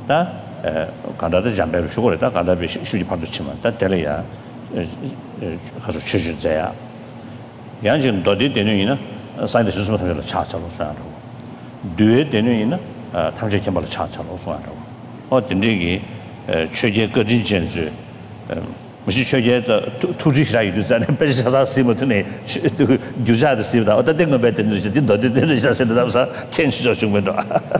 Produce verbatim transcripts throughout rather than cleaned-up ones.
다 간다데 잠배를 쉬고래 다 간다베 쉬지 파도 치면 다 될이야 가서 취주자야 양진 도디 되는이나 사이드 수수만 하면 차차로 사는 뒤에 되는이나 탐지 캠발로 차차로 사는 어 딘디기 최제 거진 전주 무슨 최제의 투지사 유자는 배사사 시모트네 그 유자의 시다 어떤 거 배드는 이제 너도 되는 자세도 담사 텐시죠 중면도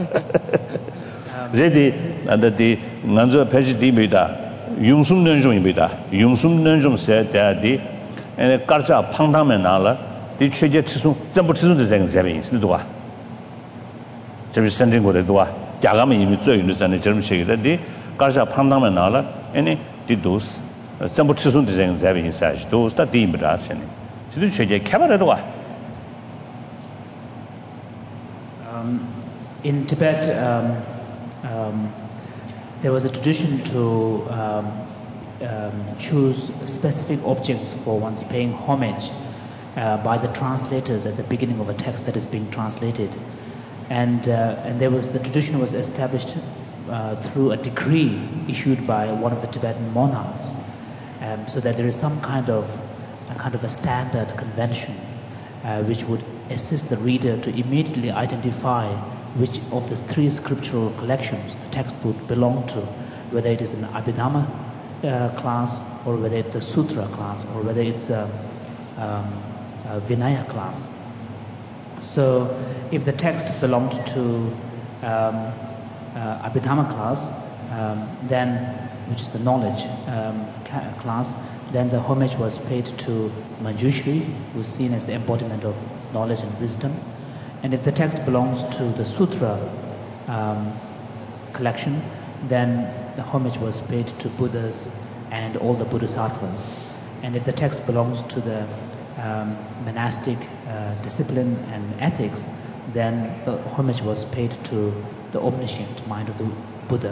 제디 안다디 난저 페이지디입니다 융숨는중입니다 융숨는중세다디 에 까르자 팡당면 나라 디 최제 치수 전부 치수도 생생이 있는도와 저기 선진 거래도와 야가면 이미 저 유자는 저런 식이다디 까르자 팡당면 나라 에네 디도스 전부 치수도 생생이 있어야지 도스다 디입니다세네 지도 최제 캐바라도와 um in Tibet um Um, there was a tradition to um, um, choose specific objects for one's paying homage uh, by the translators at the beginning of a text that is being translated, and uh, and there was the tradition was established uh, through a decree issued by one of the Tibetan monarchs, um, so that there is some kind of a kind of a standard convention uh, which would assist the reader to immediately identify which of the three scriptural collections the text would belong to, whether it is an Abhidhamma uh, class, or whether it's a Sutra class, or whether it's a, um, a Vinaya class. So if the text belonged to um, uh, Abhidhamma class, um, then, which is the knowledge um, class, then the homage was paid to Manjushri, who is seen as the embodiment of knowledge and wisdom. And if the text belongs to the Sutra um, collection, then the homage was paid to Buddhas and all the Bodhisattvas. And if the text belongs to the um, monastic uh, discipline and ethics, then the homage was paid to the omniscient mind of the Buddha.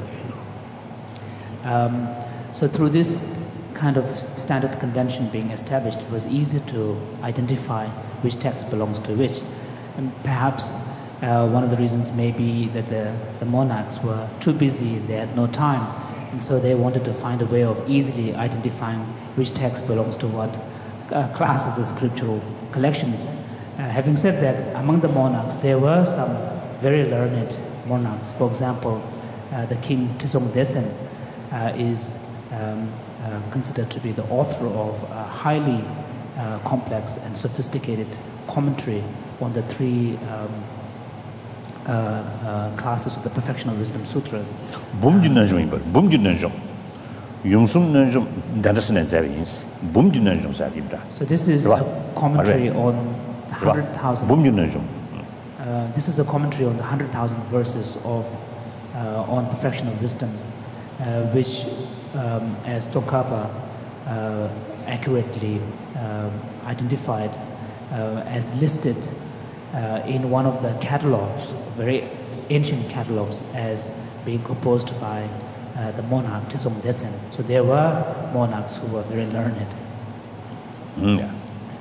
Um, so through this kind of standard convention being established, it was easy to identify which text belongs to which. And perhaps uh, one of the reasons may be that the, the monarchs were too busy, they had no time, and so they wanted to find a way of easily identifying which text belongs to what uh, class of the scriptural collections. Uh, having said that, among the monarchs, there were some very learned monarchs. For example, uh, the king Tisong Desen uh, is um, uh, considered to be the author of a highly uh, complex and sophisticated commentary on the three um, uh, uh, classes of the Perfection of Wisdom Sutras. Bumjinanjum, Bumjinanjum, Yumsum Nanjum, Dandasana Zavins, Bumjinanjum Sadibra. So this is a commentary on the hundred thousand. Bumjinanjum. Uh, this is a commentary on the hundred thousand verses of uh, on Perfection of Wisdom, uh, which, um, as Tsongkhapa uh, accurately uh, identified, uh, as listed Uh, in one of the catalogs, very ancient catalogs, as being composed by uh, the monarch Tisong Detsen. So there were monarchs who were very learned. Mm. Yeah.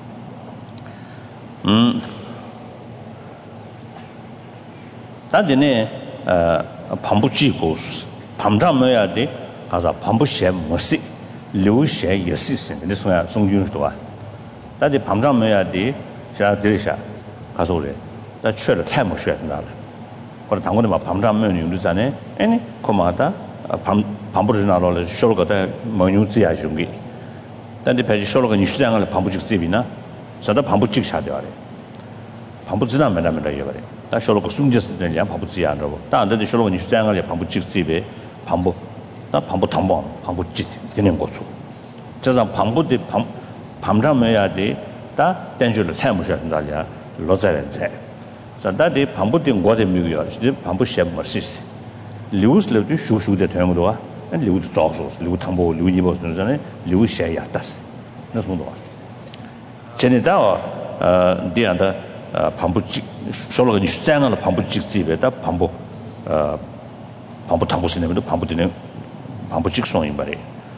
Mm. Tadine pambuji goes. Pamdam moyade as a pambushe mercy, Liu She Yasis, and this one Song Yun to us. That the Pamdam moyade, Shadrisha. 가서래. 다 최를 태모 쉬었다. 그걸 당근에 막 밤잠면 용두산에 아니 코마다 밤 밤부를 나러를 쇼르가다 뭐뉴지야 중기. 근데 배지 쇼르가 뉴스장을 밤부직집이나 저다 밤부직 샤되어래. 밤부지나 맨날 이거래. 다 쇼르가 숨졌을 때냐 밤부지야 안라고. 다 안데 쇼르가 뉴스장을 밤부직집에 밤부 다 밤부 담보 밤부직 되는 거죠. 저상 밤부대 밤 밤잠해야 돼. 다 땡줄을 태모 쉬었다냐. 로자렌제. 자다디 반부된 거대 미고요. 이제 반부 시험 머시스. 리우스르도 쇼쇼데 되는거도와. 리우도 자서. 리우 탐보 리우니버 선전에 리우 샤야 다스. 나서도. 제네다 어 디안다 반부 쇼로가 뉴스장을 반부 직집에다 반부 어 반부 탐보 시내면도 반부되는 반부 직송인 말이.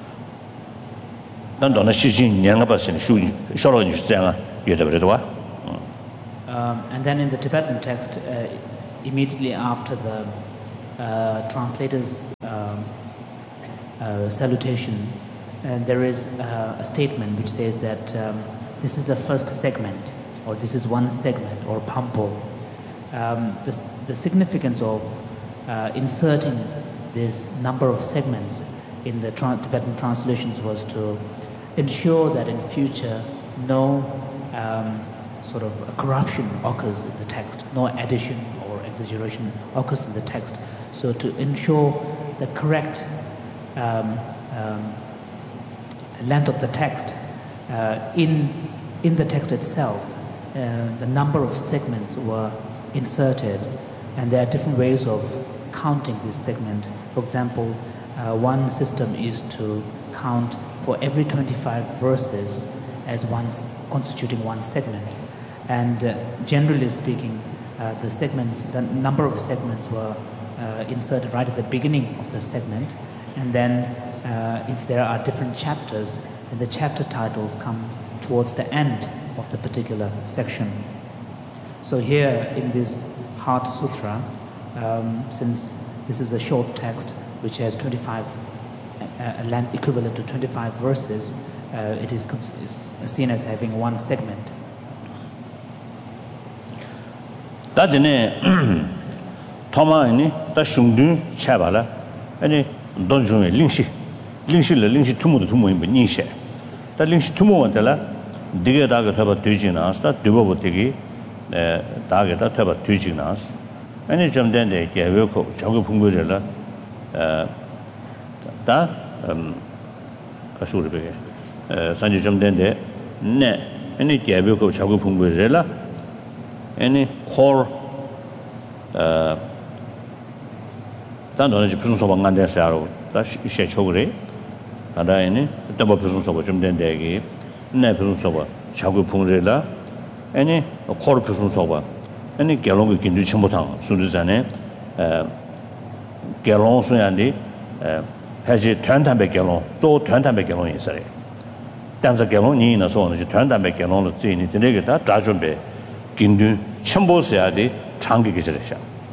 난 너는 시진 년가 봤으니 쇼 쇼로가 뉴스장아 예더버도와. Um, and then in the Tibetan text, uh, immediately after the uh, translators uh, uh, salutation, and there is uh, a statement which says that um, this is the first segment, or this is one segment, or pampo. Um, the, the significance of uh, inserting this number of segments in the tra Tibetan translations was to ensure that in future no um, sort of corruption occurs in the text, no addition or exaggeration occurs in the text. So to ensure the correct um, um, length of the text, uh, in, in the text itself, uh, the number of segments were inserted, and there are different ways of counting this segment. For example, uh, one system is to count for every twenty-five verses as one constituting one segment, and uh, generally speaking, uh, the segments, the number of segments were uh, inserted right at the beginning of the segment, and then uh, if there are different chapters, then the chapter titles come towards the end of the particular section. So here in this Heart Sutra, um, since this is a short text which has twenty-five, uh, a length equivalent to twenty-five verses, uh, it is, is seen as having one segment. Dadine Toma ini da shungdun chabala, ani don jungye lingshi, lingshi le lingshi tumu de tumu imbe ningshe. Da lingshi tumu wantela dige daga thaba tujinaas, da dubo botigi daga da thaba tujinaas. Ani jamden de gewe ko chagu phungburela da kasuri be sanju jamden de ne ani gewe ko chagu phungburela any core uh dan don ji psun so bang ande saro da she chogre ada any double psun so jum den de gi ne psun so ba chagu phungre la any core psun so ba any gelong gi kindu chim botang sun du zane uh gelong sun yan di uh ha ji twan tan be gelong zo twan tan be gelong yin sare dan za gelong ni na so ne ji twan tan be gelong lo zi ni de ne ge da da jun be 긴든 첨보서야지 장기 계절이셔.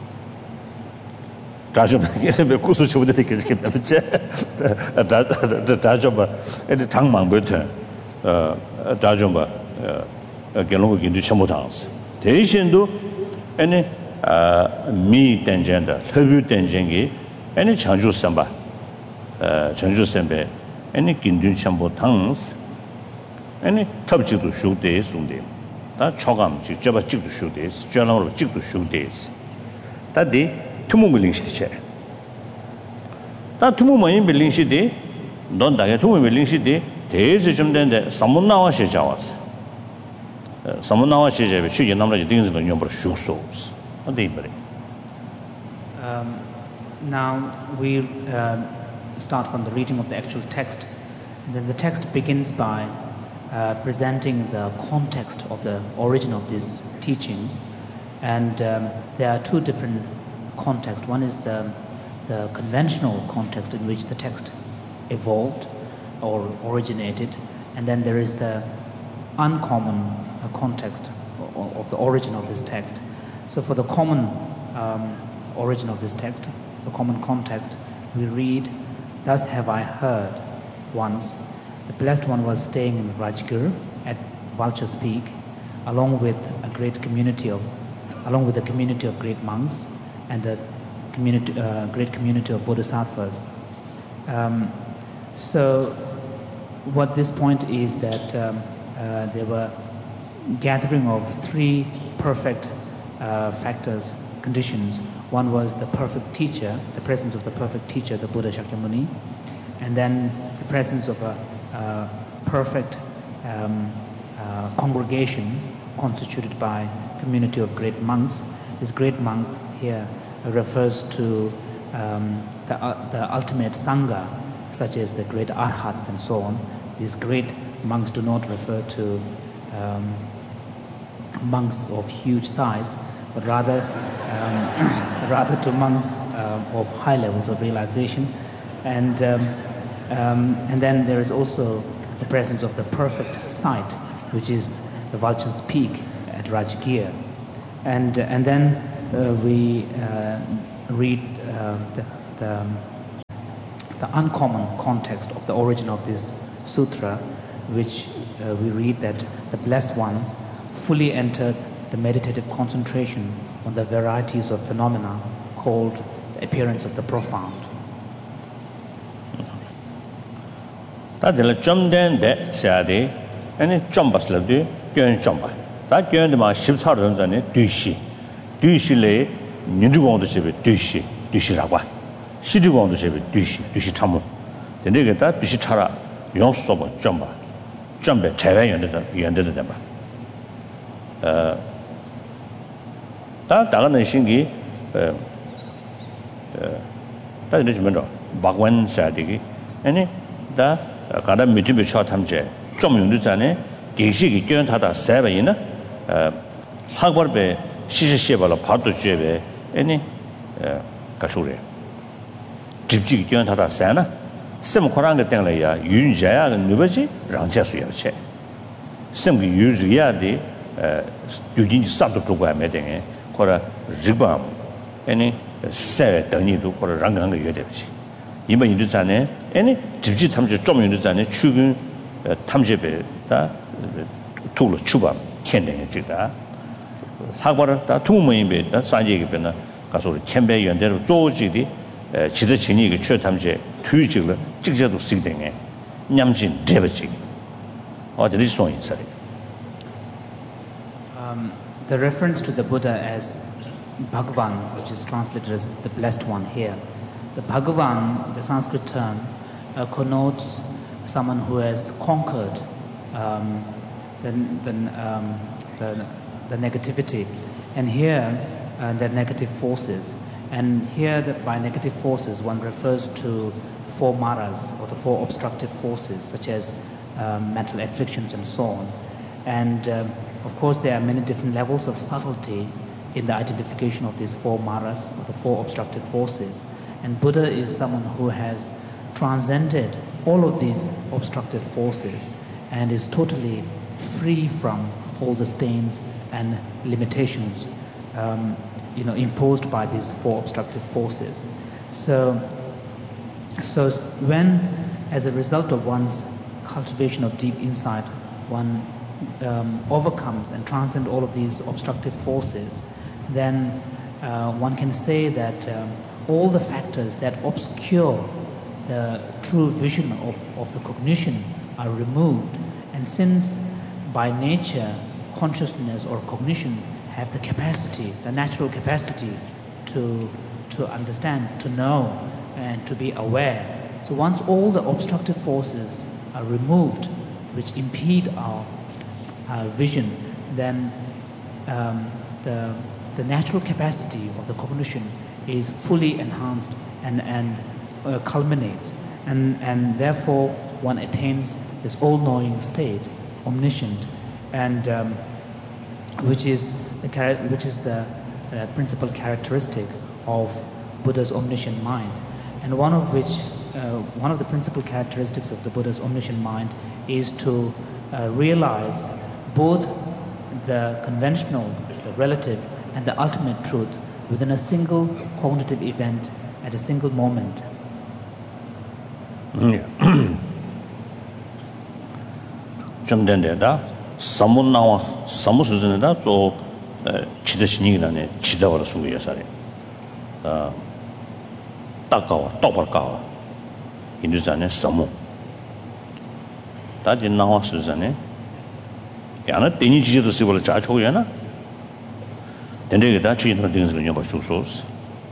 다좀 이제 몇 구수 저보다 되게 이렇게 맞지? 다 다좀 봐. 근데 장망부터 어 다좀 봐. 어 결론을 긴든 첨보당스. 대신도 아니 아미 던전다. 허뷰 던전기 아니 장주 선바. 어 장주 선배 아니 긴든 첨보당스. 아니 탑지도 쇼대 송대. 다 초감 직접 찍도 쇼데스 저널로 찍도 쇼데스 다디 투모물 링시티체 다 투모만 빌링시디 넌 다게 투모물 링시디 대지 좀 된데 삼문나와 시자와스 삼문나와 시제베 취지 남라지 딩즈도 녀버 쇼소스 어디 버리 um now we uh, start from the reading of the actual text, and then the text begins by Uh, presenting the context of the origin of this teaching, and um, there are two different contexts. One is the the conventional context in which the text evolved or originated, and then there is the uncommon uh, context of, of the origin of this text. So for the common um, origin of this text, the common context, we read, "Thus have I heard once. The Blessed One was staying in Rajgir at Vulture's Peak, along with a great community of, along with a community of great monks and a community, uh, great community of bodhisattvas." Um, so, what this point is that um, uh, there were gathering of three perfect uh, factors, conditions. One was the perfect teacher, the presence of the perfect teacher, the Buddha Shakyamuni, and then the presence of a Uh, perfect um, uh, congregation constituted by community of great monks. This great monks here refers to um, the, uh, the ultimate sangha, such as the great arhats and so on. These great monks do not refer to um, monks of huge size, but rather um, rather to monks uh, of high levels of realization. And um, Um, and then there is also the presence of the perfect site, which is the Vulture's Peak at Rajgir. And, uh, and then uh, we uh, read uh, the, the, the uncommon context of the origin of this sutra, which uh, we read that the Blessed One fully entered the meditative concentration on the varieties of phenomena called the appearance of the profound. 다들 점된데 세야데 아니 점바슬도 견 점바 다 견데마 십사 년 전에 뒤시 뒤시래 민주공도 집에 뒤시 뒤시라고 시주공도 집에 뒤시 뒤시 참모 근데 다 뒤시 차라 용수서 점바 점배 제외 연대다 연대다 봐 어, 다 다가는 신기 어, 어, 다 이제 좀 더, 박원 사디기, 아니, 다 가다 미티비 차 탐제, 좀 용도자네, 계식이 견타다 세배이나, 어, 학벌배 시시시발로 파도 주에 아니, 어, 가쇼래. 집지 견타다 세나, 셈 코란 게 땡래야 윤자야 누버지 랑자수야체. 셈기 유지야디 어, 유진이 싹도 주고 하면 되네. 거라 리밤 아니 세等니도 거라 랑강가 여대지 이번 일도 전에 아니 집지 탐지 좀 일도 전에 출근 탐지배다 토로 추바 캔데 지다 사과를 다 통모임배다 산지게 변나 가서 캔배 연대로 조지디 지도 진이 그 최탐지 투지를 직접도 쓰게 되네 냠진 대버지 어디서 소인 사리 The reference to the Buddha as Bhagavan, which is translated as the Blessed One here. The Bhagavan, the Sanskrit term, uh, connotes someone who has conquered um, the, the, um, the, the negativity. And here, uh, the negative forces. And here, the, by negative forces, one refers to the four maras, or the four obstructive forces, such as um, mental afflictions and so on. And um, of course, there are many different levels of subtlety in the identification of these four maras, or the four obstructive forces. And Buddha is someone who has transcended all of these obstructive forces and is totally free from all the stains and limitations um, you know, imposed by these four obstructive forces. So, so when, as a result of one's cultivation of deep insight, one Um, overcomes and transcends all of these obstructive forces, then uh, one can say that um, all the factors that obscure the true vision of, of the cognition are removed. And since by nature consciousness or cognition have the capacity, the natural capacity to, to understand, to know, and to be aware, so once all the obstructive forces are removed which impede our Uh, vision, then um, the, the natural capacity of the cognition is fully enhanced and, and uh, culminates. And, and therefore, one attains this all-knowing state, omniscient, and um, which is the, which is the uh, principal characteristic of Buddha's omniscient mind. And one of which, uh, one of the principal characteristics of the Buddha's omniscient mind is to uh, realize both the conventional, the relative, and the ultimate truth within a single cognitive event at a single moment. 좀 된데다 사문 나와 사무 수준에다 또 지대신이라네 지다와라 수고야사래. 아 딱가와 똑발가와 인도자네 사무. 다지 나와 수준에 야나 되니 지지도 쓰고를 자 초야나. 된데다 주인으로 되는 거 봐 주소스.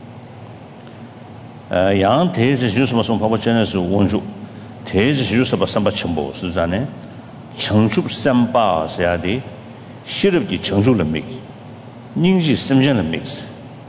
어 양 대지 주스마 송 바보 전에서 원주 대지 주스바 삼바 첨보 수잔에 청축 삼바 세야디 시럽기 청축을 믹 닝지 심전을 믹스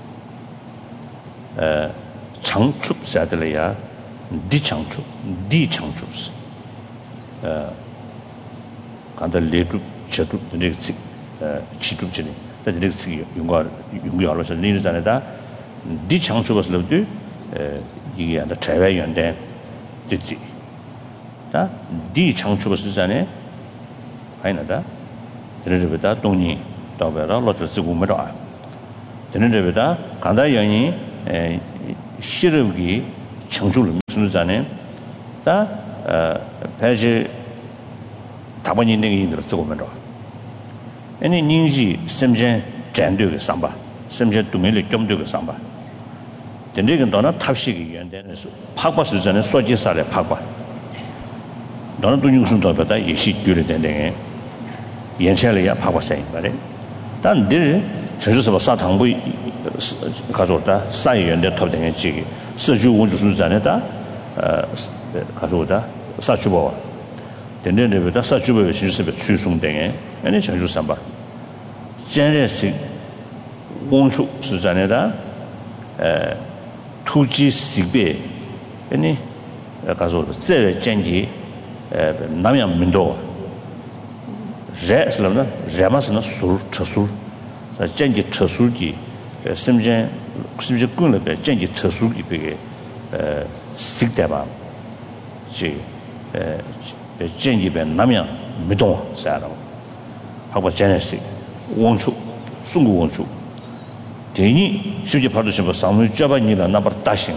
어 청축 세야들이야 디 청축 디 청축 어 간다 레투 저도 렉스 어 치투치니 렉스 용과 용과로서 니르잖아다 디 청축을 에 이게 안다 대외연대 지지 다 디 청축을 쓰잖아요 아니나다 드르르베다 동니 더베라 로트 쓰고 메라 드르르베다 간다 영이 에 시르기 청주를 무슨 자네 다 배지 다번이 있는 게 인들 쓰고 면로 아니 닝지 심전 전도의 상바 심전 도매를 좀 되고 상바 된적은 너는 탑식이 연대는 파과스 전에 소지사래 파과 너는 또 육순도 보다 예시 줄이 된데 연체를 파과사인 말에 단 늘 저주서 사탕부 가져다 사이 연대 톱된 지 서주 원주수 전에다 어 가져다 사주보 된데보다 사주보의 실습에 추송된 아니 전주 삼바 전례식 원주 수전에다 에 투지 식배 아니 가서 제 전기 에 남양 민도 제슬람나 제마스나 술 처술 자 전기 처술기 심전 심지 군을 배 전기 처술기 배게 에 식대바 지 에 전기 배 남양 민도 사람 하고 전례식 원주 중국 원주 대니 실제 받으신 거 사무 잡아니라 나버 다신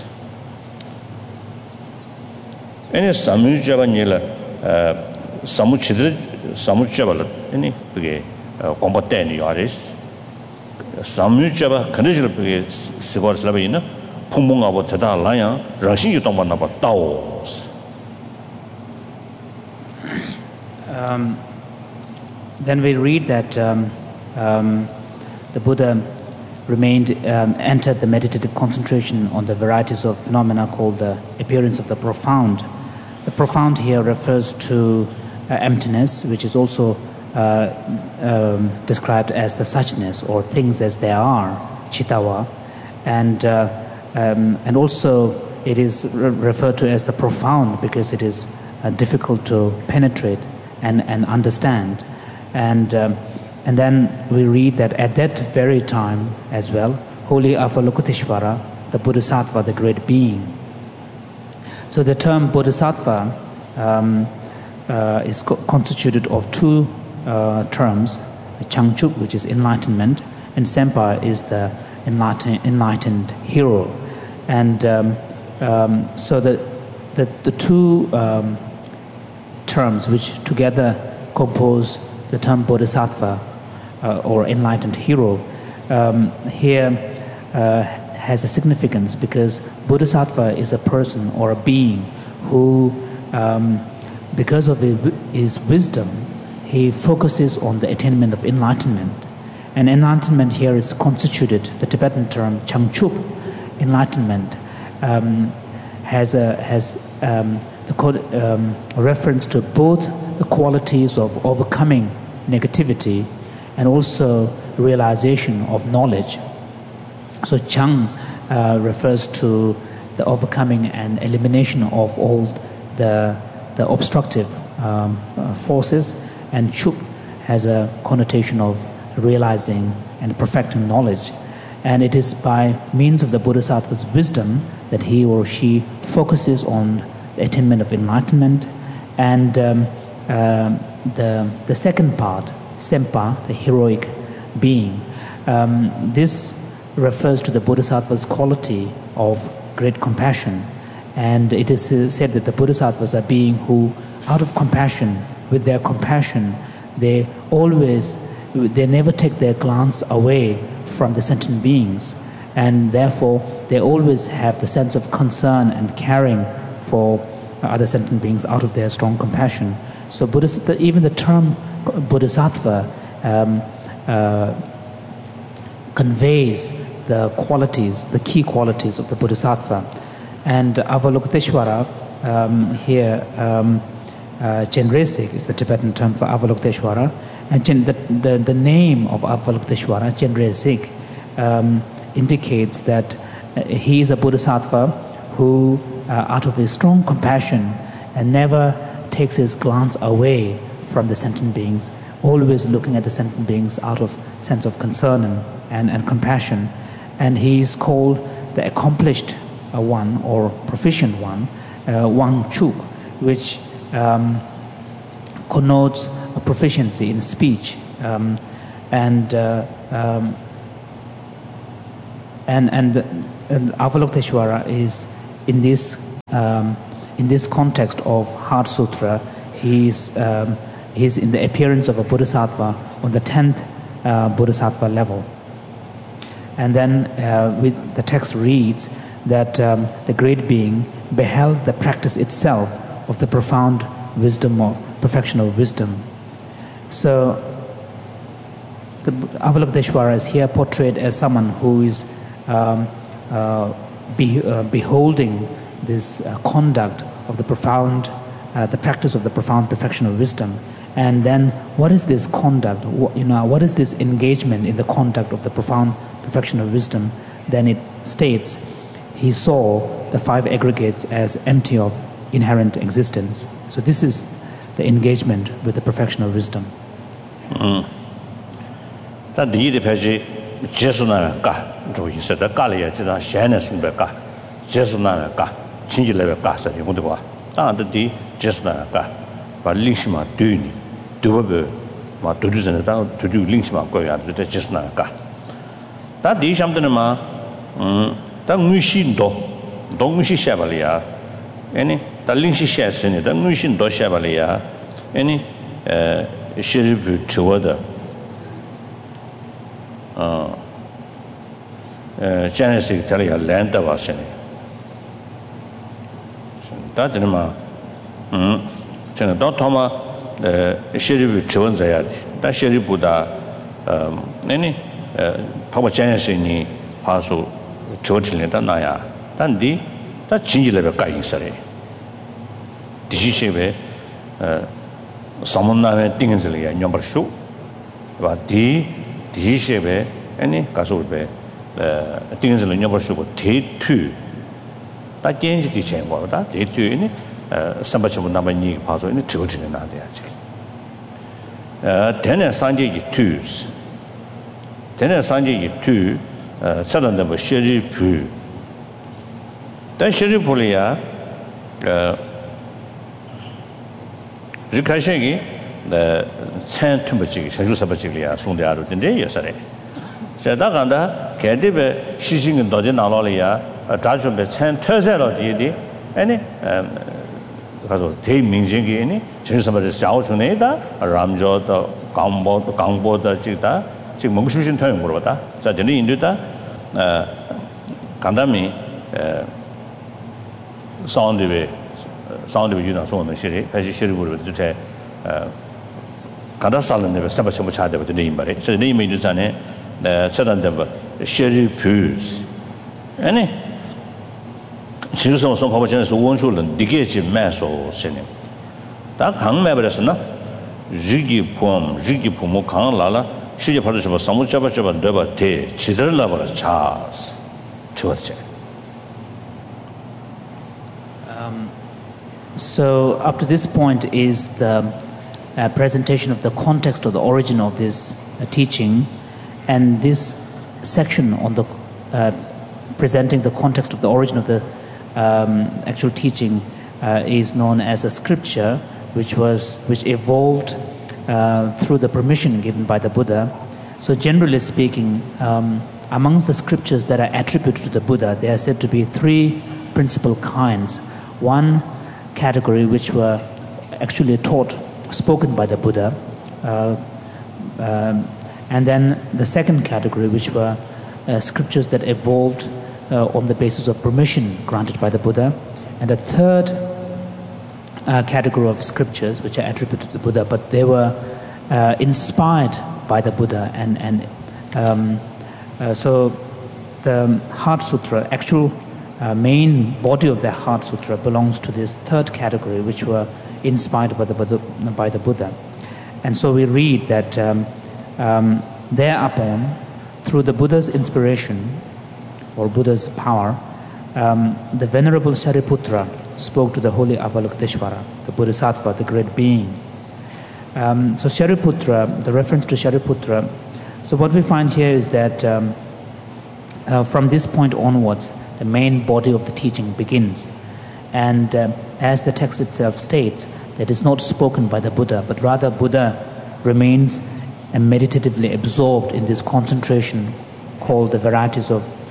아니 사무 잡아니라 어 사무 치들 사무 잡아라 아니 그게 공부대니 야리스 사무 잡아 그네질 그게 스버스라베이나 풍몽하고 대다라야 러시아 동반 나버 다오 um then we read that um, um the Buddha remained, um, entered the meditative concentration on the varieties of phenomena called the appearance of the profound. The profound here refers to uh, emptiness, which is also uh, um, described as the suchness or things as they are, chitawa, and uh, um, and also it is re- referred to as the profound because it is uh, difficult to penetrate and, and understand, and. Um, And then we read that at that very time as well, Holy Avalokiteshvara, the Bodhisattva, the great being. So the term Bodhisattva um, uh, is co- constituted of two uh, terms, Changchup, which is enlightenment, and Sempa is the enlighten- enlightened hero. And um, um, so the, the, the two um, terms which together compose the term Bodhisattva, Uh, or enlightened hero, um, here uh, has a significance because Bodhisattva is a person or a being who, um, because of his wisdom, he focuses on the attainment of enlightenment. And enlightenment here is constituted, the Tibetan term Changchup, enlightenment, um, has a has um, the um, reference to both the qualities of overcoming negativity and also realization of knowledge. So Chang uh, refers to the overcoming and elimination of all the the obstructive um, uh, forces, and Chup has a connotation of realizing and perfecting knowledge. And it is by means of the Bodhisattva's wisdom that he or she focuses on the attainment of enlightenment. And um, uh, the the second part, Sempa, the heroic being. Um, this refers to the Bodhisattva's quality of great compassion. And it is said that the Bodhisattvas are beings who, out of compassion, with their compassion, they always, they never take their glance away from the sentient beings. And therefore, they always have the sense of concern and caring for other sentient beings out of their strong compassion. So Buddhist, even the term Bodhisattva um, uh, conveys the qualities, the key qualities of the Bodhisattva. And Avalokiteshvara, um, here, um, uh, Chenresik is the Tibetan term for Avalokiteshvara. And Chen, the, the, the name of Avalokiteshvara, Chenresik, um, indicates that uh, he is a Bodhisattva who, uh, out of his strong compassion, and never takes his glance away from the sentient beings, always looking at the sentient beings out of sense of concern and, and, and compassion. And he is called the accomplished uh, one or proficient one, uh, Wang Chuk, which um, connotes a proficiency in speech. Um, and, uh, um, and, and, and Avalokiteshvara is in this um, in this context of Heart Sutra, he's um, he's in the appearance of a Bodhisattva on the tenth uh, Bodhisattva level. And then uh, with the text reads that um, the great being beheld the practice itself of the profound wisdom or perfection of wisdom. So the Avalokiteshvara is here portrayed as someone who is um, uh, be, uh, beholding this uh, conduct of the profound, uh, the practice of the profound perfection of wisdom. And then what is this conduct? What, you know, what is this engagement in the conduct of the profound perfection of wisdom? Then it states, he saw the five aggregates as empty of inherent existence. So this is the engagement with the perfection of wisdom. Mm. Tā dī dī pēchī jēsū nā kā rō yī sā tā kā lī yā jī tā xiān nā sūng bē kā jēsū nā kā chīn jī lē bē kā sā yī gōng dī wā tā tā dī jēsū nā kā bā līng shī mā dū nī dū bā bē mā dū dū sā nā tā dū dū līng shī mā gō yā dū tā jēsū nā kā tā dī shām tā nā mā tā ngū shī ndō ndō ngū shī xiā bā lī yā tā līng shī xiā sā nī tā ngū shī ndō xiā bā lī yā shī rī bū chī wā dā Genesis tell you land was in that didn't hm chen do thoma shiri chon zayad da shiri buddha um any power Genesis ni pasu chojil da na ya dan di da jinji le ka yin sare di shi shebe samon na me ting zile ya nyombar shu ba di di shebe any kaso be things in your sugar take two that change the chain what that they two in some much of number ni pass in the children in uh ten and Sunday twos ten and Sunday two seven number sherry pu that sherry polia uh rikashegi the ten too much shaju sabachilia soon they are in the yesterday 제가 간다 개대베 시신은 너지 나로리야 다좀베 천 터세로디디 아니 가서 대민정기니 진심으로 자오주네다 람조도 강보도 강보도 지다 지금 멍수신 토용 물어봤다 자 저는 인도다 어 간담이 에 사운드베 사운드베 유나 소는 시리 다시 시리 부르듯이 제 간다 살는데 사바셔 차대부터 내 임발에 저 내 임이 주잖아요 the certain the sherry pus any 지금 송 거버전에서 원수는 디게지 매소 신님 다 강매버렸으나 지기 폼 지기 폼 강라라 시제 받으셔 사무 잡아 잡아 내가 대 지들라 버려 차스 좋았지. Um so up to this point is the uh, presentation of the context of the origin of this uh, teaching. And this section on the uh, presenting the context of the origin of the um, actual teaching uh, is known as a scripture, which was which evolved uh, through the permission given by the Buddha. So, generally speaking, um, amongst the scriptures that are attributed to the Buddha, there are said to be three principal kinds. One category which were actually taught, spoken by the Buddha. Uh, um, And then the second category, which were uh, scriptures that evolved uh, on the basis of permission granted by the Buddha. And a third uh, category of scriptures, which are attributed to the Buddha, but they were uh, inspired by the Buddha. And, and um, uh, so the Heart Sutra, actual uh, main body of the Heart Sutra belongs to this third category, which were inspired by the Buddha. By the Buddha. And so we read that um, Um, thereupon, through the Buddha's inspiration or Buddha's power, um, the Venerable Shariputra spoke to the holy Avalokiteshvara, the Bodhisattva, the great being. Um, so Shariputra, the reference to Shariputra, so what we find here is that um, uh, from this point onwards, the main body of the teaching begins. And uh, as the text itself states, that is not spoken by the Buddha, but rather Buddha remains and meditatively absorbed in this concentration called the varieties of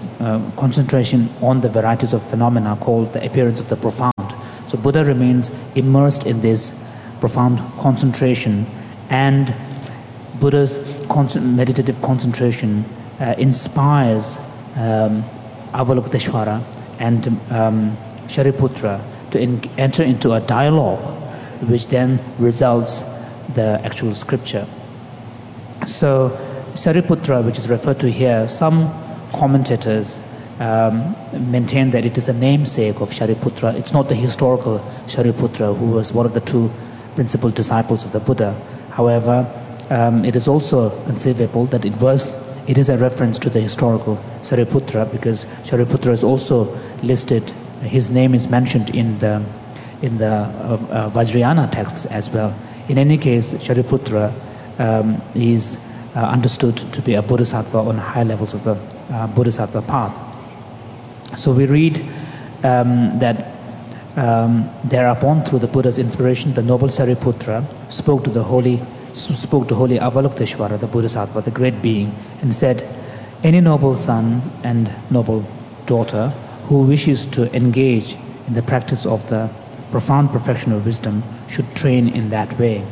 uh, concentration on the varieties of phenomena called the appearance of the profound. So Buddha remains immersed in this profound concentration, and Buddha's con- meditative concentration uh, inspires um, Avalokiteshvara and um, Shariputra to in- enter into a dialogue, which then results the actual scripture. So Shariputra, which is referred to here, some commentators um, maintain that it is a namesake of Shariputra. It's not the historical Shariputra, who was one of the two principal disciples of the Buddha. However, um, it is also conceivable that it was it is a reference to the historical Shariputra, because Shariputra is also listed. His name is mentioned in the in the uh, uh, Vajrayana texts as well. In any case, Shariputra um, is uh, understood to be a bodhisattva on high levels of the uh, bodhisattva path. So we read um, that um, thereupon, through the Buddha's inspiration, the noble Shariputra spoke to the holy spoke to holy Avalokiteshvara, the bodhisattva, the great being, and said, "Any noble son and noble daughter who wishes to engage in the practice of the profound perfection of wisdom should train in that way."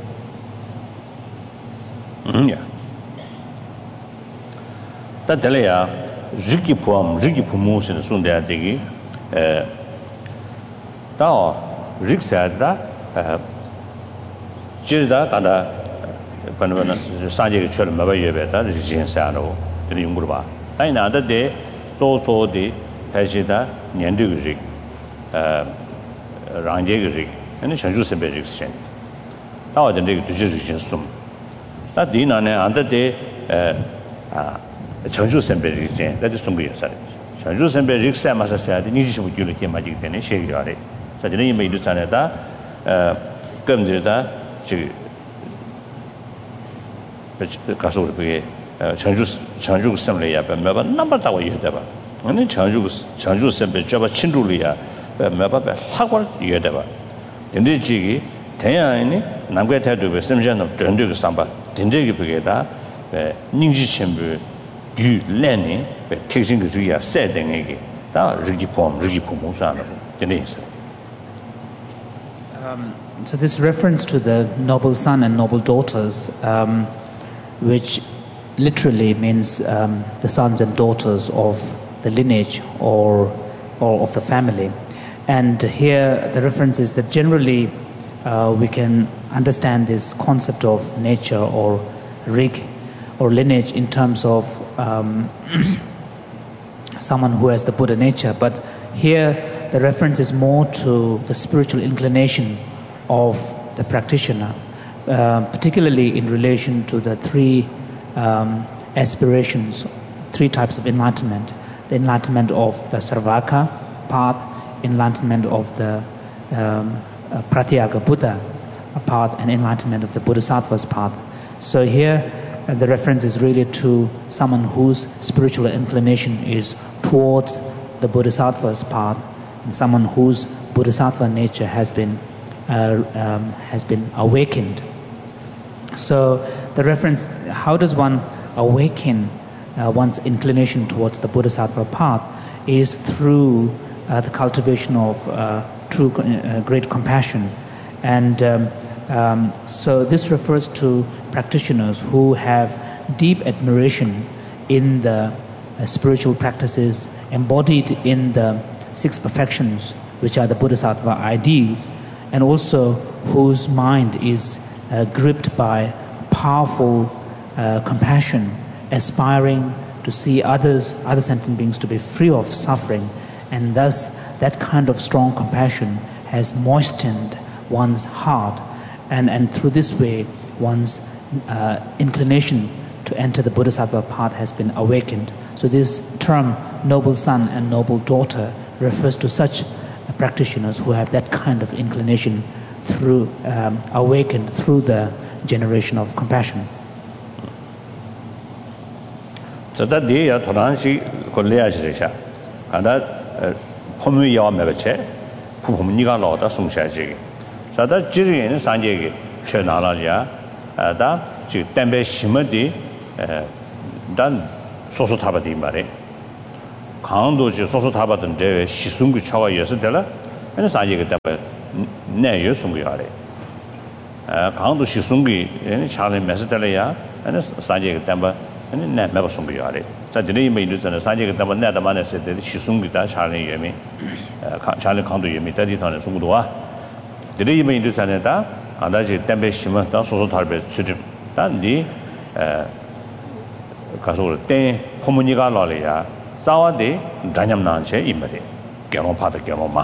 Mm, yeah. That delaya riki poem riki pumu sin sundaya degi eh ta rik sada eh jirda kada panwana saje chol maba yebe ta rijin sa no de yunguru ba ai na da de zo zo de hajida nyandu rik eh rangje rik ani shanju se be rik shen ta wa de de rijin sum ta dina ne anda de eh a Chanju Sembe Rikin, that is Sungi Sari. Chanju Sembe Riksa Masasa, the Nishi Juliki Magic Tene, Shagari. Sajani made Sanada, Gumdida, Castle, Chanju Chanju Semlea, Maba, number Tawa Yedeva. Only Chanju Chanju Sembe Java Chindulia, Maba, Howard Yedeva. Dindi Jigi, Tayani, Nangata to be Semjan of Dunduk Samba, Dindigi Pigeda, Ninji Chimbu. You learning, but taking the real setting again. That really poem, really poem, Um So this reference to the noble son and noble daughters, um, which literally means um, the sons and daughters of the lineage or or of the family, and here the reference is that generally uh, we can understand this concept of nature or rig or lineage in terms of um, someone who has the Buddha nature, but here the reference is more to the spiritual inclination of the practitioner, uh, particularly in relation to the three um, aspirations, three types of enlightenment: the enlightenment of the Sarvaka path, enlightenment of the um, uh, Pratyaga Buddha path, and enlightenment of the Bodhisattva's path. So here Uh, the reference is really to someone whose spiritual inclination is towards the Bodhisattva's path, and someone whose Bodhisattva nature has been uh, um, has been awakened. So the reference, how does one awaken uh, one's inclination towards the Bodhisattva path, is through uh, the cultivation of uh, true uh, great compassion. And um, um, so this refers to practitioners who have deep admiration in the uh, spiritual practices embodied in the six perfections, which are the Bodhisattva ideals, and also whose mind is uh, gripped by powerful uh, compassion, aspiring to see others, other sentient beings to be free of suffering, and thus that kind of strong compassion has moistened one's heart, and, and through this way one's uh, inclination to enter the Bodhisattva path has been awakened. So this term, noble son and noble daughter, refers to such practitioners who have that kind of inclination through um, awakened through the generation of compassion. So that day, ya thoranshi kolleya jirisha, and that pomu yawa mebeche, pupum niga loda sungsha jigi. So that jiri in sanjegi chenalalia, that ji tembe shimadi dan soso tabadi mare. 강도지 소소 타바던 데 시순구 차와 예스들라 아니 사제가 답에 내 예순구 아래 아 강도 시순구 아니 차를 메스들이야 아니 사제가 답에 아니 내 매버순구 아래 자들이 메이드잖아 사제가 답에 내다 만했을 때 시순구다 차를 예미 차를 강도 예미 때리다는 송도와 들이 메이드잖아다 아다지 담배 심은 다 소소 탈배 수준 단디 에 가서 때 포문이가 나려야 싸워대 단념난체 임베 결혼파도 결혼마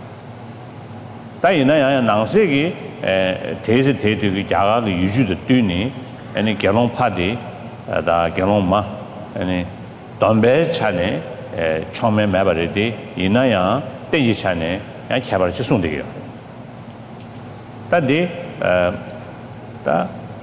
다이나야 낭세기 에 대세 대대기 자가의 유주도 뛰니 아니 결혼파디 다 결혼마 아니 담배 차네 에 처음에 매버리디 이나야 땡지 차네 야 개발 지송되게요 다디 에다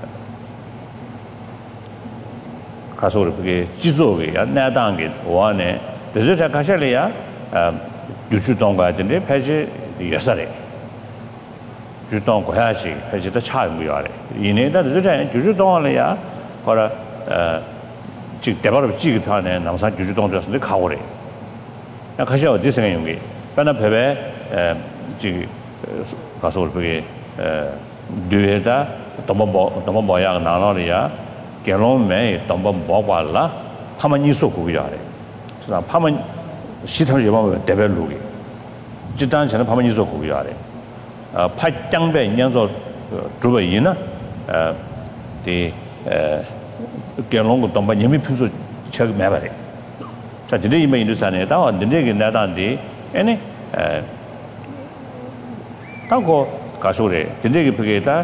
가서 그게 지속이야 내단계 원에 대저자 가셔려야 아 유주동과 되는데 패지 여사래 주동 고야지 패지도 차이고요 이내다 대저자 유주동을야 거라 어 즉 대바로 지기 타네 남산 유주동 됐는데 가오래 야 가셔 어디 생각이 변화 배배 에 지금 가서 그게 에 뒤에다 너무 너무 뭐야 나눠야 결혼에 너무 뭐발라 파만이 소고야래 자 파만 시터를 여보면 대별로기 지단 전에 파만이 소고야래 아 파장배 인연소 주베이나 어디 결혼고 너무 예미 필수 책 매버래 자 이제 이메 인도산에 다 왔는데 나단디 아니 에 타고 가서래 근데 그게다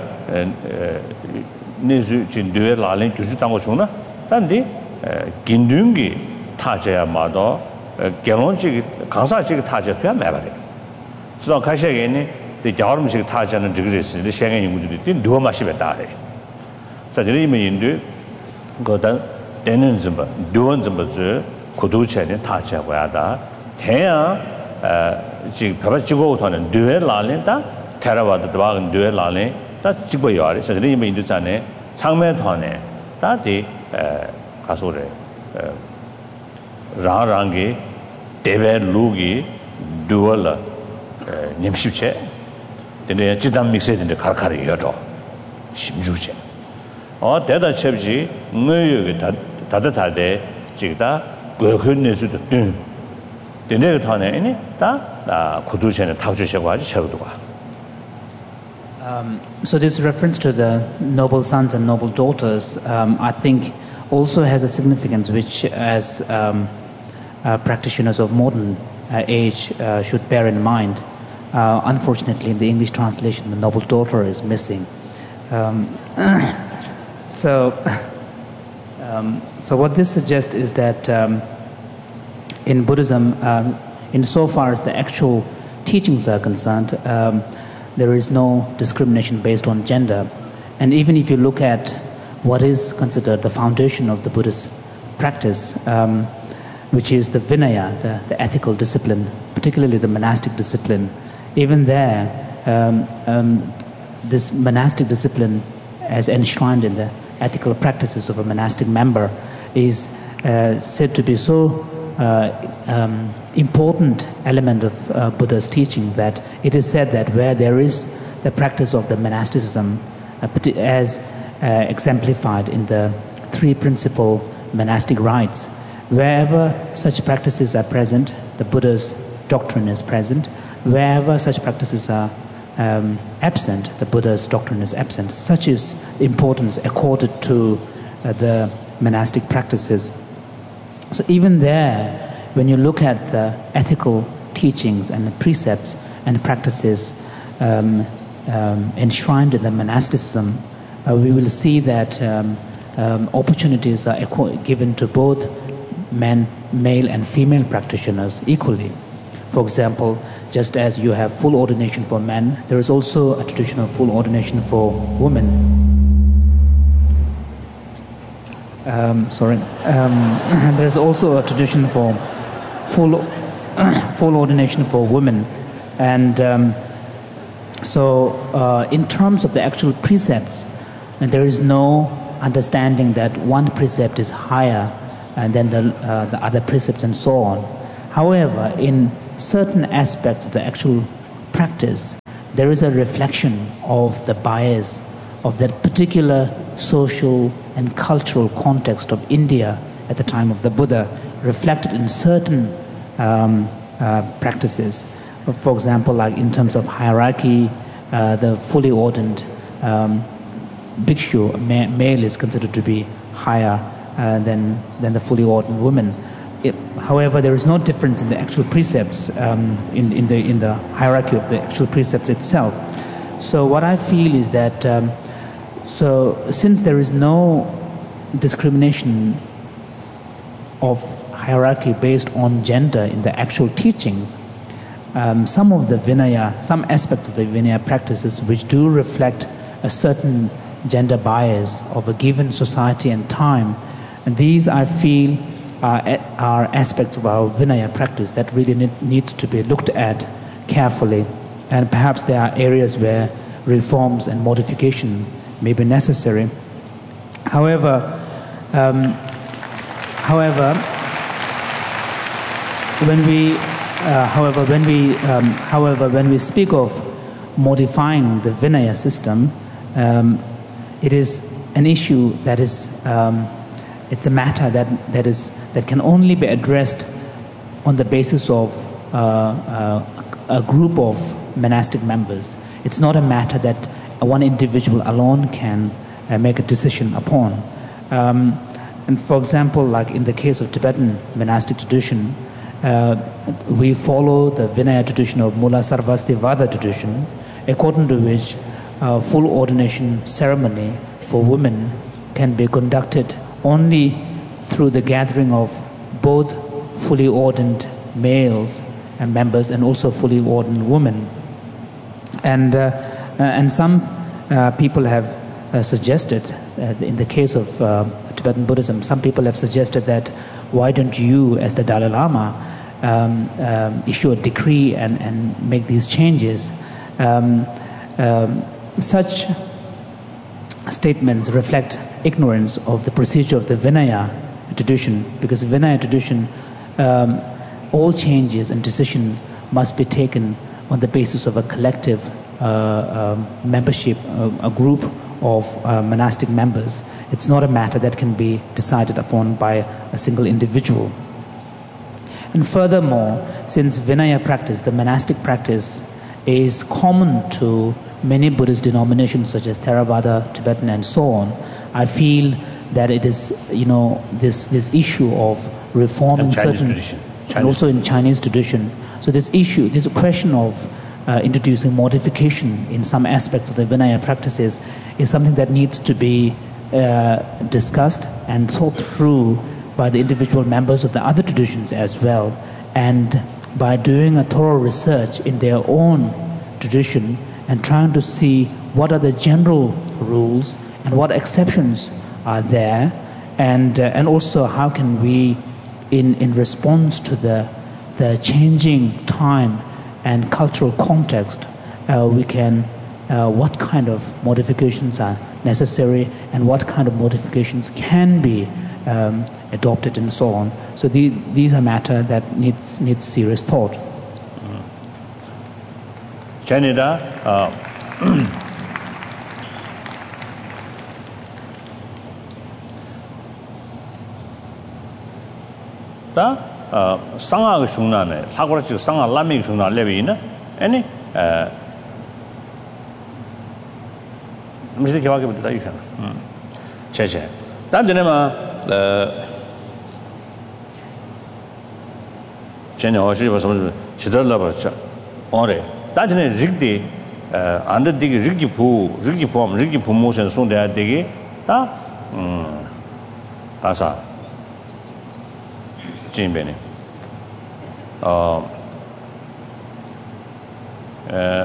내주 진도에 라린 주주 당고 주나 단디 긴둥기 타제야마도 결혼식 강사식 타제야 매버래 그래서 가셔야겠네 이 여름식 타제는 저기서 생애 연구들이 누워 마시겠다 해 자 이제 이메 인도 거다 되는 좀 누원 좀 저 고도체는 타제고야다 대야 어 지금 별을 찍고 오는 뇌에 라린다 테라와드 도와는 뇌에 라린 다 찍고 요아래 저들이 이미 인도잖아요 상매 돈에 다디 에 가서래 에 라랑게 데베 루기 두얼 님십체 근데 지단 믹스인데 가르카리 여죠 심주체 어 대다 첩지 너여게 다 다다다데 지다 그그내수도 든 근데 돈에 이니 다 구두체는 타주셔고 아주 쳐도 봐 Um, so this reference to the noble sons and noble daughters, um, I think, also has a significance which, as um, uh, practitioners of modern uh, age, uh, should bear in mind. Uh, unfortunately, in the English translation, the noble daughter is missing. Um, so, um, so what this suggests is that um, in Buddhism, um, insofar as the actual teachings are concerned, um, there is no discrimination based on gender. And even if you look at what is considered the foundation of the Buddhist practice, um, which is the Vinaya, the, the ethical discipline, particularly the monastic discipline, even there, um, um, this monastic discipline as enshrined in the ethical practices of a monastic member is uh, said to be so uh, um, important element of uh, Buddha's teaching that it is said that where there is the practice of the monasticism uh, as uh, exemplified in the three principal monastic rites, wherever such practices are present, the Buddha's doctrine is present. Wherever such practices are um, absent, the Buddha's doctrine is absent. Such is the importance accorded to uh, the monastic practices. So even there, when you look at the ethical teachings and the precepts and practices um, um, enshrined in the monasticism, uh, we will see that um, um, opportunities are given to both men, male and female practitioners equally. For example, just as you have full ordination for men, there is also a tradition of full ordination for women. Um, sorry. Um, there is also a tradition for full full ordination for women, and um, so uh, in terms of the actual precepts, there is no understanding that one precept is higher and then the uh, the other precepts and so on. However, in certain aspects of the actual practice, there is a reflection of the bias of that particular social and cultural context of India at the time of the Buddha, reflected in certain um, uh, practices. For example, like in terms of hierarchy, uh, the fully ordained um, bhikshu, ma- male, is considered to be higher uh, than, than the fully ordained woman. It, however, there is no difference in the actual precepts, um, in, in, the, in the hierarchy of the actual precepts itself. So what I feel is that, um, so since there is no discrimination of hierarchy based on gender in the actual teachings, um, some of the Vinaya, some aspects of the Vinaya practices which do reflect a certain gender bias of a given society and time, and these I feel are, are aspects of our Vinaya practice that really need, needs to be looked at carefully, and perhaps there are areas where reforms and modification may be necessary. However, um, however, when we, uh, however, when we, um, however, when we speak of modifying the Vinaya system, um, it is an issue that is, um, it's a matter that that is that can only be addressed on the basis of uh, uh, a group of monastic members. It's not a matter that one individual alone can uh, make a decision upon. Um, and for example, like in the case of Tibetan monastic tradition, uh, we follow the Vinaya tradition of Mula Sarvastivada tradition, according to which uh, full ordination ceremony for women can be conducted only through the gathering of both fully ordained males and members and also fully ordained women. And, uh, uh, and some uh, people have uh, suggested, uh, in the case of uh, Tibetan Buddhism, some people have suggested that why don't you, as the Dalai Lama, um, um, issue a decree and, and make these changes. Um, um, such statements reflect ignorance of the procedure of the Vinaya tradition, because Vinaya tradition, um, all changes and decision must be taken on the basis of a collective uh, um, membership, uh, a group of uh, monastic members. It's not a matter that can be decided upon by a single individual. And furthermore, since Vinaya practice, the monastic practice, is common to many Buddhist denominations such as Theravada, Tibetan, and so on, I feel that it is, you know, this, this issue of reforming certain, tradition. and also in Chinese tradition. So this issue, this question of uh, introducing modification in some aspects of the Vinaya practices is something that needs to be uh, discussed and thought through by the individual members of the other traditions as well, and by doing a thorough research in their own tradition and trying to see what are the general rules and what exceptions are there, and uh, and also how can we, in in response to the the changing time and cultural context, uh, we can uh, what kind of modifications are necessary and what kind of modifications can be um, adopted and so on. So the, these are matter that needs needs serious thought. Canada, uh, 다 상하가 중나네 사고라지 상하 라미 중나 레비나 아니 에 무슨 개화게 부터 있잖아. 음. 제제. 단전에만 어 전에 어시 무슨 지들라 버자. 어래. 단전에 릭디 어 안데 되게 릭기 부 릭기 봄 릭기 프로모션 손대야 되게 다음 가사 진배네. 어, 에,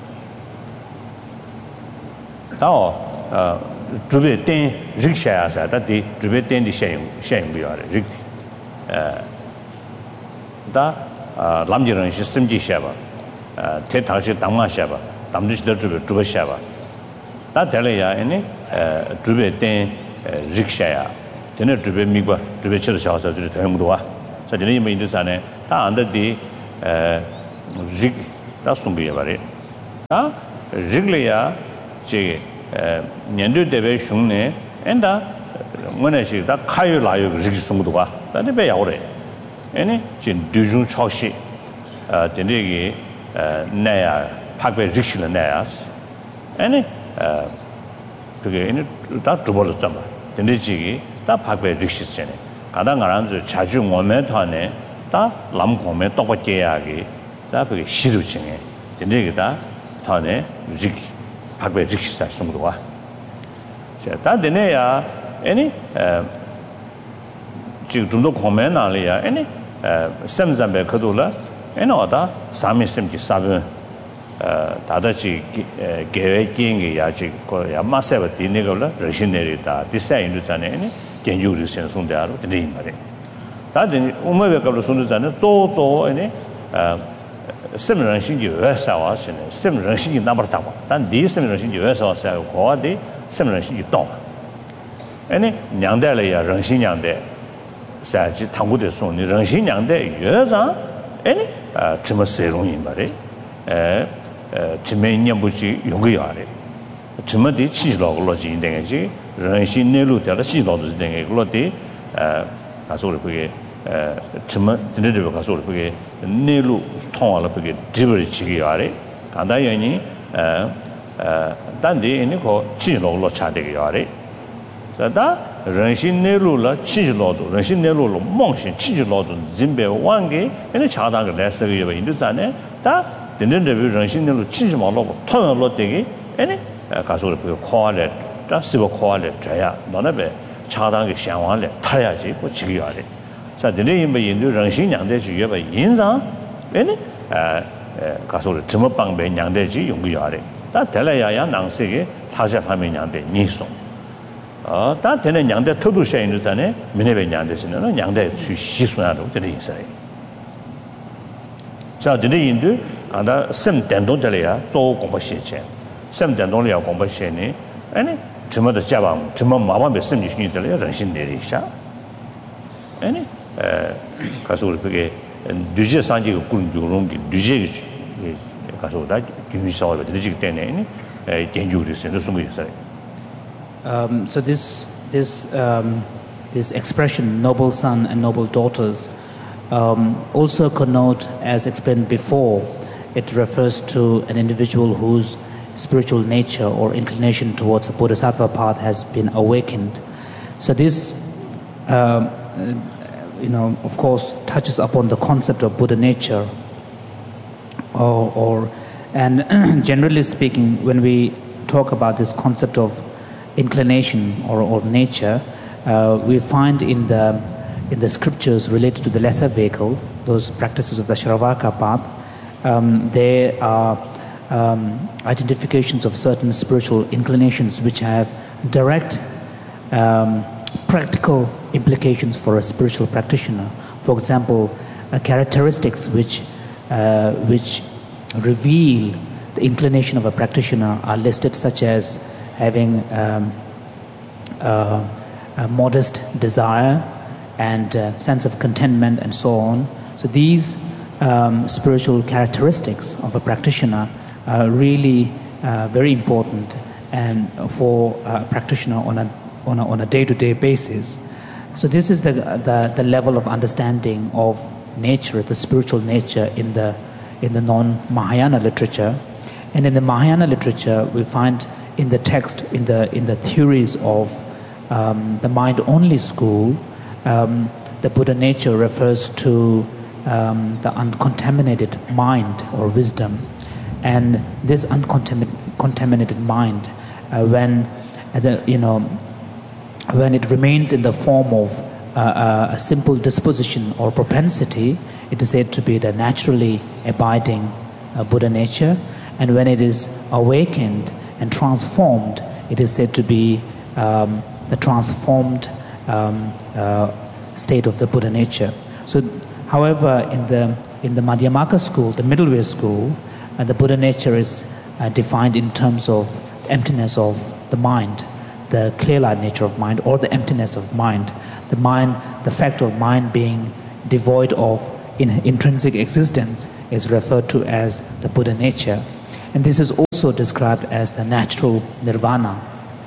다오, 어, 주변에 땡 릭샤야사, 다디 주변에 땡디 샤용 샤용비야래 릭, 에, 다, 아, 남지는 시스템지 샤바, 아, 대타시 당마 샤바, 남지시들 주변 주변 샤바, 다 될래야 아니, 에, 주변에 땡 릭샤야. 저는 주변 미과 주변 치료 샤워서 주 대형도와 자 저는 이 인도산에 다 안데디 에 rig 다 숨비야 바래 다 rig려야 제 년도 대비 흉내 엔다 뭐네시 다 카유 라유 rig 숨도가 다데 배 야오래 에네 진 두중 초시 아 데네기 나야 파베 릭실은 나야스 에네 어 그게 에네 다 두벌을 잡아 데네지기 다 파베 릭시스네 가당 가랑주 자주 오면 타네 다 남공매 똑같게야기 다 그게 시루증에 데네기다 타네 릭 파베 릭시사 숨도와 자 데네야 에네 어 지금 좀더 공매 나리야 에네 어 샘잠베 그돌라 에노다 사미심기 사변 어 다다지 계획기행이 야지 거야 마세버 디네걸라 러시네리다 디사인루잖아요 견주를 선송대로 드린 말에 다들 우매백으로 손주잖아요 조조 아니 어 심런신기 외사와시네 심런신기 나버다고 단 디심런신기 외사와서 고아디 심런신기 동 아니 냥대래야 런신냥대 사지 당구대 손이 런신냥대 여자 아니 아 좀 세롱이 말에 에 지면념부지 용거야래 지면디 치지로 걸어지 인데지 런신내로 되라 시도도 되게 걸어디 에 가서를 그게 에 지면 드르르 가서를 그게 내로 통화를 그게 디버리 지기야래 간다연이 에 단디 이거 치지로 걸어 차되게 야래 자다 런신내로라 치지로도 런신내로로 몽신 치지로도 진배 왕게 얘네 차다가 레서가 인도산에 다 된된데 런신내로 치지 말고 통으로 되게 얘네 가서를 그 코알레 다 시버 코알레 줘야 너네배 차다가 상황을 타야지 그 지겨야 돼. 자, 되네 뭐 인도 런신양대 주여 봐 인상 얘네 에 가서를 점업방배 양대지 용기야 돼. 다 될래야야 낭세게 타자 하면 양대 니송 어, 다 되는 양대 터두셔 있는 전에 민해배 양대시는 양대 시수나로 되는 있어요. 자, 되는 인도 아다 심 된동들이야 조 공부시체. 심 된동이야 공부시니 아니 점어도 잡아 점어 마음에 심이 신이들이야 정신 내리셔. 아니 에 가서 그게 뉴제 산지가 꾸는 그런 게 뉴제 가서 다 규미사와 되지 때문에 에 견주를 쓰는 순간 있어요. Um, so this this um, this expression noble son and noble daughters um, also connote, as explained before, it refers to an individual whose spiritual nature or inclination towards the bodhisattva path has been awakened. So this um, you know of course touches upon the concept of Buddha nature or, or and generally speaking, when we talk about this concept of inclination or, or nature, uh, we find in the in the scriptures related to the lesser vehicle, those practices of the Shravaka path, um, there are um, identifications of certain spiritual inclinations which have direct um, practical implications for a spiritual practitioner. For example, uh, characteristics which uh, which reveal the inclination of a practitioner are listed, such as having um, uh, a modest desire and a sense of contentment and so on. So these um, spiritual characteristics of a practitioner are really uh, very important and for a practitioner on a, on a, on a day-to-day basis. So this is the, the, the level of understanding of nature, the spiritual nature in the, in the non-Mahayana literature. And in the Mahayana literature, we find in the text, in the in the theories of um, the mind-only school, um, the Buddha nature refers to um, the uncontaminated mind or wisdom, and this uncontaminated mind, uh, when uh, the you know when it remains in the form of uh, a simple disposition or propensity, it is said to be the naturally abiding uh, Buddha nature, and when it is awakened and transformed, it is said to be um, the transformed um, uh, state of the Buddha nature. So, however, in the in the Madhyamaka school, the middle way school, uh, the Buddha nature is uh, defined in terms of emptiness of the mind, the clear-light nature of mind, or the emptiness of mind. The mind, the fact of mind being devoid of in intrinsic existence is referred to as the Buddha nature. And this is also described as the natural nirvana.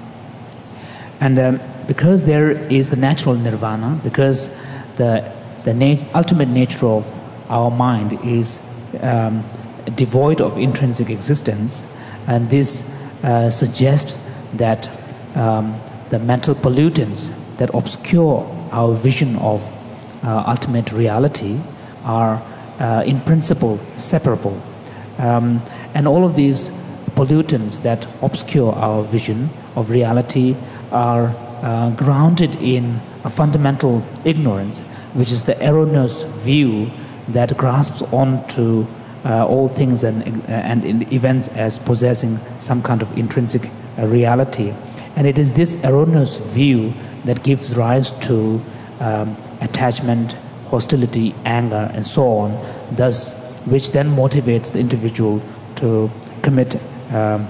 And um, because there is the natural nirvana, because the, the nat- ultimate nature of our mind is um, devoid of intrinsic existence, and this uh, suggests that um, the mental pollutants that obscure our vision of uh, ultimate reality are uh, in principle separable. Um, and all of these pollutants that obscure our vision of reality are uh, grounded in a fundamental ignorance, which is the erroneous view that grasps onto uh, all things and, uh, and in events as possessing some kind of intrinsic uh, reality. And it is this erroneous view that gives rise to um, attachment, hostility, anger, and so on, thus, which then motivates the individual to commit um,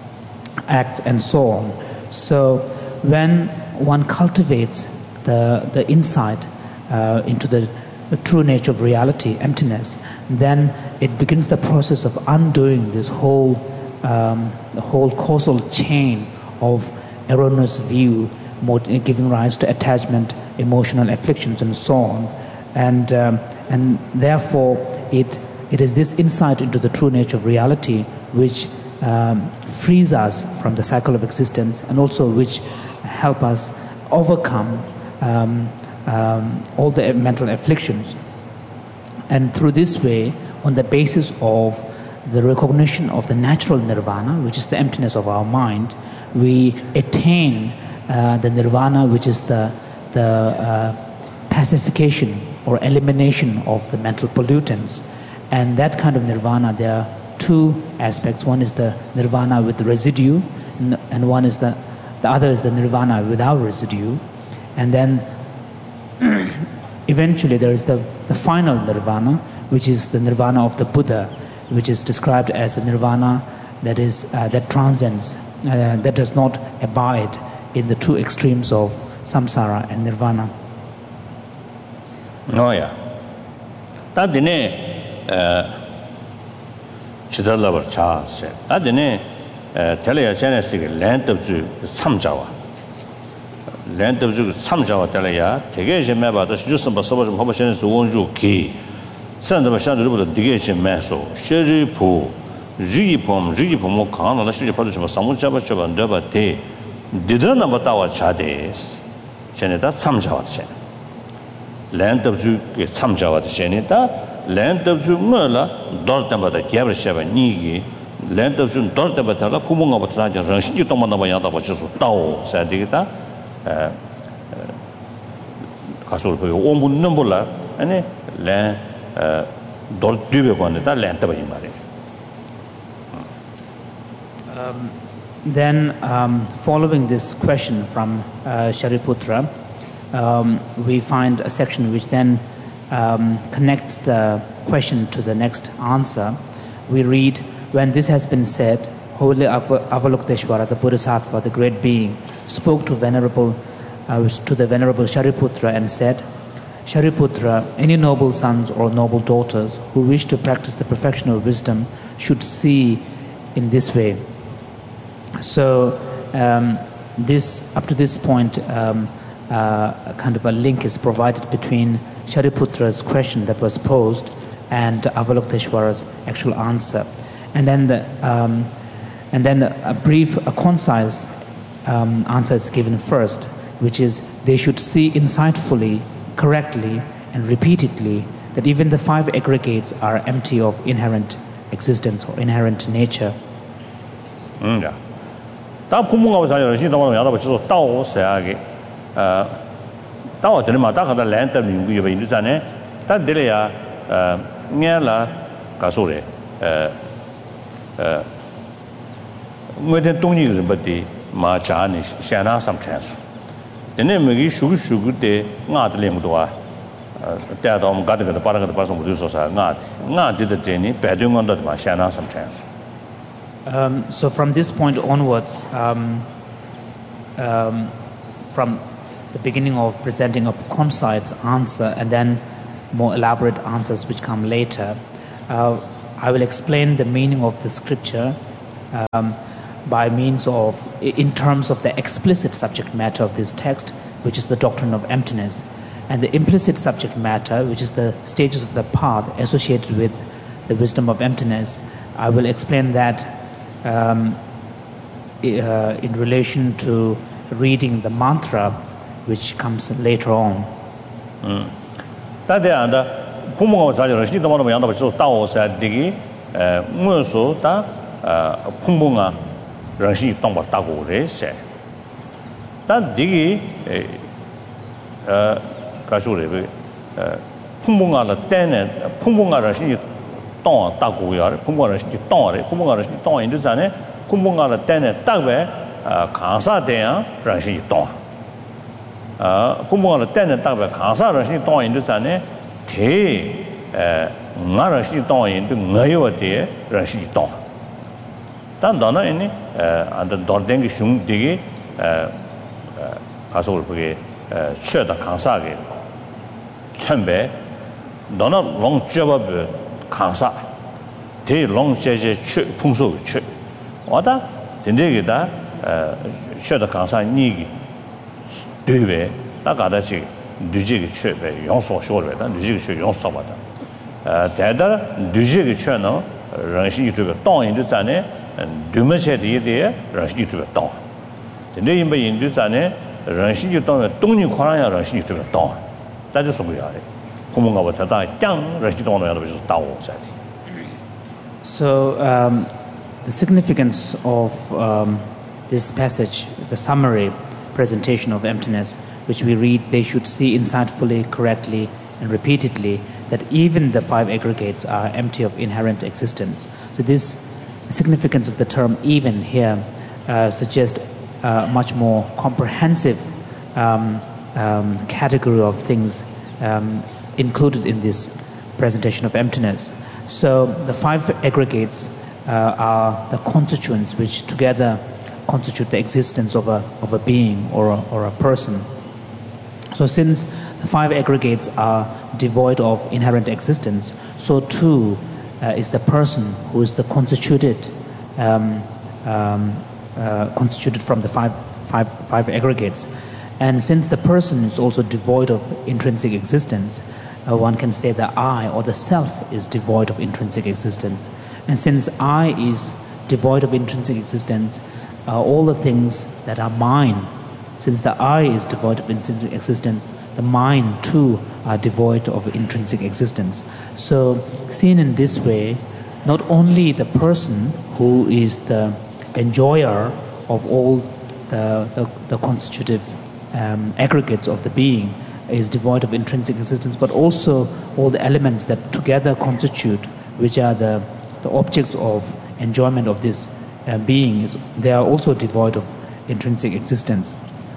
acts and so on. So when one cultivates the, the insight uh, into the, the true nature of reality, emptiness, then it begins the process of undoing this whole, um, the whole causal chain of erroneous view, giving rise to attachment, emotional afflictions, and so on. And, um, and therefore, it, it is this insight into the true nature of reality which um, frees us from the cycle of existence, and also which help us overcome um, um, all the mental afflictions. And through this way, on the basis of the recognition of the natural nirvana, which is the emptiness of our mind, we attain uh, the nirvana, which is the, the uh, pacification or elimination of the mental pollutants. And that kind of nirvana, there are two aspects. One is the nirvana with the residue, and, and one is the, the other is the nirvana without residue. And then eventually there is the, the final nirvana, which is the nirvana of the Buddha, which is described as the nirvana that is uh, that transcends, uh, that does not abide in the two extremes of samsara and nirvana. No, yeah. That dine chidalabar chas. That dine telaya genesis land of ju samjawa. Land of ju samjawa telaya. Tegation meba the just some sabaj mobashan is one ju key. Send the shadow of the digation maso. Sherry po. Rigipom, Rigipom, Khan, and the city production of Samuchaba and Deba Te. Didn't about our chades. Janeta Samjawat. Land of Ju get Samjawat Janeta, land of Ju Murla, Dortamba the Gabrisheva Nigi, land of Jun Dortabatala, Pumunga Batlaja, Ranshi Tomanavayata, which is Tao, Sadita, Castle Omu Numbula, and land Dort Duboneta, land of Imari. Um, then, um, following this question from uh, Shariputra, um, we find a section which then um, connects the question to the next answer. We read, when this has been said, Holy Avalokiteshvara, the Bodhisattva, the great being, spoke to venerable uh, to the venerable Shariputra and said, Shariputra, any noble sons or noble daughters who wish to practice the perfection of wisdom should see in this way. So um, this, up to this point, um, uh, kind of a link is provided between Shariputra's question that was posed and Avalokiteshvara's actual answer. And then, the, um, and then a brief, a concise um, answer is given first, which is they should see insightfully, correctly, and repeatedly that even the five aggregates are empty of inherent existence or inherent nature. Mm, yeah. Da pumunga was a she don't know about Tao Sagi. Uh, Tao Genema, Taka the land of Yungu in Zane, that Delia, Niala Casore, more than two years, but the Marchanish, Shana some chance. The name of Shu Shugu de Nat Limdoa, Dadom got the part of the person who does not, not did the Jenny, Badung on that Shana some chance. Um, so from this point onwards, um, um, from the beginning of presenting a concise answer and then more elaborate answers which come later. Uh, I will explain the meaning of the scripture um, by means of, in terms of the explicit subject matter of this text, which is the doctrine of emptiness, and the implicit subject matter, which is the stages of the path associated with the wisdom of emptiness. I will explain that um, uh, in relation to reading the mantra, which comes later on. Mm. 부모가 자녀를 시도하는 거 양도 저 따오서 되게 에 무엇도 다 부모가 러시 동바 따고 그래서 단 되게 에 가수를 에 부모가 때는 부모가 러시 동 따고요 부모가 러시 동을 부모가 러시 동 인도 전에 부모가 때는 딱ပဲ강사대야 러시 동 아 부모가 때는 딱ပဲ강사 러시 동 인도 전에 대 나라 시동인도 나요데 라시동 단단나 이니 안다 돌댕기 슝디기 가서 그게 최다 강사게 천배 너나 롱저버 강사 대 롱제제 최 풍소 최 와다 진대기다 최다 강사 니기 되베 나가다지 düzegi çöpe yonso şorbedan düzegi çö yonso bada 대다 düzegi çöno 런시 유튜브 동인도 전에 dümeche diye 런시 유튜브 동 근데 인베 인도 전에 런시 유튜브 동니 과라야 런시 유튜브 동 다들 소고야 부모가 보다 짱 런시 동으로 해도 좀 따오 자디 So um, the significance of um, this passage, the summary presentation of emptiness, which we read, they should see insightfully, correctly, and repeatedly that even the five aggregates are empty of inherent existence. So this the significance of the term even here uh, suggests a much more comprehensive um, um, category of things um, included in this presentation of emptiness. So the five aggregates uh, are the constituents which together constitute the existence of a, of a being or a, or a person. So since the five aggregates are devoid of inherent existence, so too uh, is the person who is the constituted, um, um, uh, constituted from the five, five, five aggregates. And since the person is also devoid of intrinsic existence, uh, one can say the I or the self is devoid of intrinsic existence. And since I is devoid of intrinsic existence, uh, all the things that are mine, since the I is devoid of intrinsic existence, the mind too are devoid of intrinsic existence. So seen in this way, not only the person who is the enjoyer of all the, the, the constitutive um, aggregates of the being is devoid of intrinsic existence, but also all the elements that together constitute, which are the, the objects of enjoyment of this uh, being, is, they are also devoid of intrinsic existence.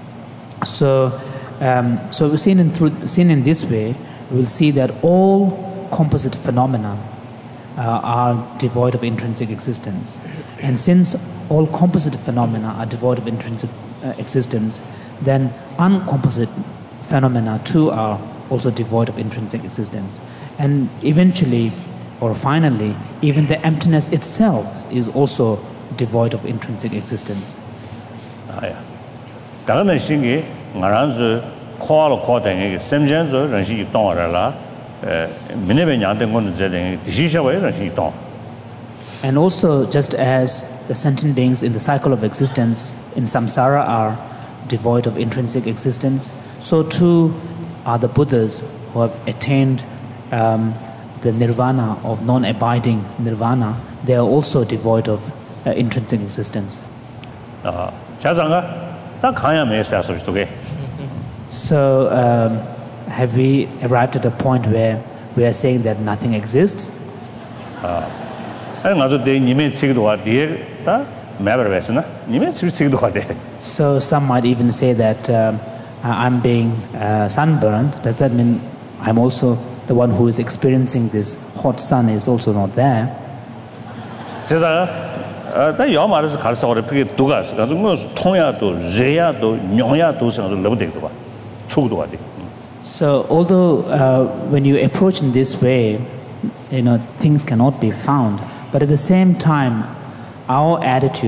So, um, so seen in through seen in this way, we will see that all composite phenomena uh, are devoid of intrinsic existence, and since all composite phenomena are devoid of intrinsic uh, existence, then uncomposite phenomena too are also devoid of intrinsic existence, and eventually, or finally, even the emptiness itself is also devoid of intrinsic existence. Ah, yeah. 다른 신기 나란즈 코알로 코댕이 샘전저 런시 동어라 에 미네베 양된 거는 제된 디시셔와 런시 동. And also, just as the sentient beings in the cycle of existence in samsara are devoid of intrinsic existence, so too are the Buddhas who have attained um, the nirvana of non-abiding nirvana. They are also devoid of uh, intrinsic existence. 아, 자장가 다 가야 메시아 소리도게. So, um, have we arrived at a point where we are saying that nothing exists? 아, 아니 나도 대 님의 책도 와디에 다 매버베스나 님의 책도 와디. So some might even say that um, I'm being uh, sunburned. Does that mean I'm also the one who is experiencing this hot sun is also not there? 제가 다 여말에서 가르쳐 버려 그게 누가 있어 가지고 통야도 레야도 뇽야도 생각도 너무 되고 봐. 초구도 와디. So although uh, when you approach in this way, you know, things cannot be found, but at the same time, our attitude